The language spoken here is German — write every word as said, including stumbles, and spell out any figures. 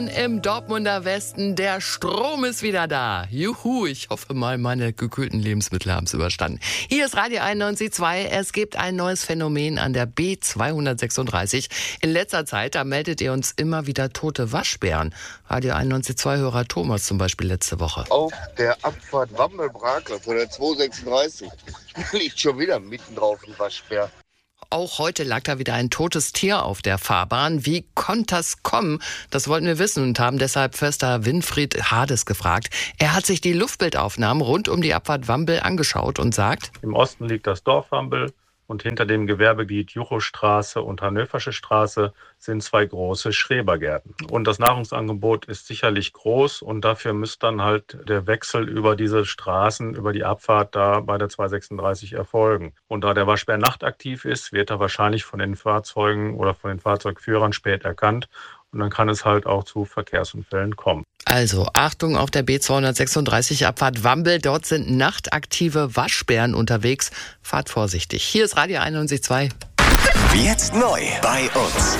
Im Dortmunder Westen, der Strom ist wieder da. Juhu, ich hoffe mal, meine gekühlten Lebensmittel haben es überstanden. Hier ist Radio einundneunzig Komma zwei. Es gibt ein neues Phänomen an der B zweihundertsechsunddreißig. In letzter Zeit, da meldet ihr uns immer wieder tote Waschbären. Radio einundneunzig Komma zwei-Hörer Thomas zum Beispiel letzte Woche. Auf der Abfahrt Wambel-Brakel von der zweihundertsechsunddreißig liegt schon wieder mitten drauf ein Waschbär. Auch heute lag da wieder ein totes Tier auf der Fahrbahn. Wie konnte das kommen? Das wollten wir wissen und haben deshalb Förster Winfried Hades gefragt. Er hat sich die Luftbildaufnahmen rund um die Abfahrt Wambel angeschaut und sagt: Im Osten liegt das Dorf Wambel und hinter dem Gewerbegebiet Juchostraße und Hannöversche Straße sind zwei große Schrebergärten. Und das Nahrungsangebot ist sicherlich groß und dafür müsste dann halt der Wechsel über diese Straßen, über die Abfahrt da bei der zweihundertsechsunddreißig erfolgen. Und da der Waschbär nachtaktiv ist, wird er wahrscheinlich von den Fahrzeugen oder von den Fahrzeugführern spät erkannt. Und dann kann es halt auch zu Verkehrsunfällen kommen. Also Achtung auf der B zweihundertsechsunddreißig Abfahrt Wambel. Dort sind nachtaktive Waschbären unterwegs. Fahrt vorsichtig. Hier ist Radio einundneunzig Komma zwei. Jetzt neu bei uns.